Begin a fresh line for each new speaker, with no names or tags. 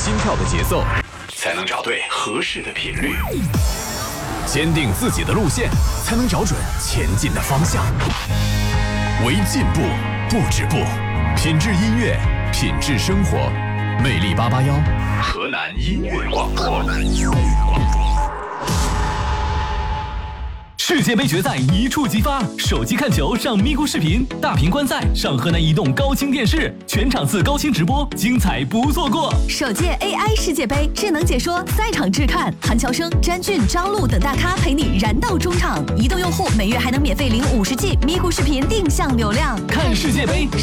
心跳的节奏，
才能找对合适的频率。
坚定自己的路线，才能找准前进的方向。为进步不止步，品质音乐，品质生活。魅力881，
河南音乐广播。
世界杯决赛一触即发，手机看球上咪咕视频，大屏观赛上河南移动高清电视，全场次高清直播，精彩不错过。
首届 AI 世界杯智能解说，赛场制看，韩乔生、詹俊、张璐等大咖陪你燃到中场。移动用户每月还能免费领50G咪咕视频定向流量，
看世界杯。